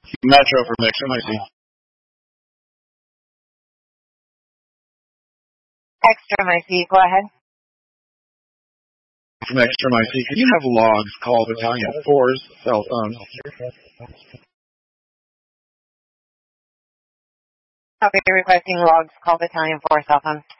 Metro from Extra MIC. Extra MIC, go ahead. From Extra MIC, can you have logs call Battalion 4's cell phone? I'll be requesting logs call Battalion 4 cell phone.